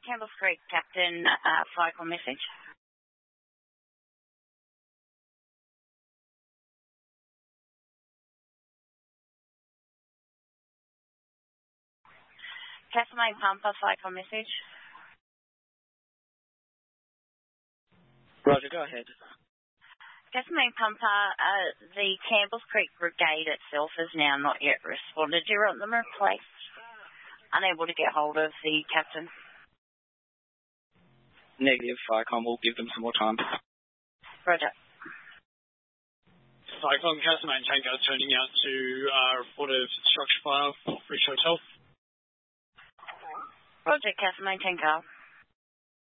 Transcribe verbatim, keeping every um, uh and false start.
Campbell Creek Captain, uh, Flycom message. Castlemaine Pumper, Flycom message. Roger, go ahead. Castlemaine Pumper, uh, the Campbell Creek Brigade itself has now not yet responded. Do you want them replaced? Unable to get hold of the captain. Negative. Flycom will give them some more time. Roger. Flycom, Castlemaine Tanker turning out to uh, report a structure fire for Bridge Hotel. Roger, Castlemaine Tanker.